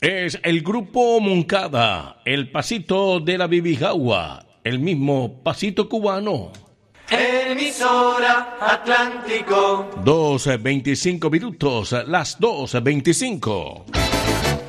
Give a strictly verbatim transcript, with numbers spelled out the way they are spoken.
Es el grupo Moncada, el pasito de la Bibijagua, el mismo pasito cubano. Emisora Atlántico. Dos veinticinco minutos, las dos veinticinco.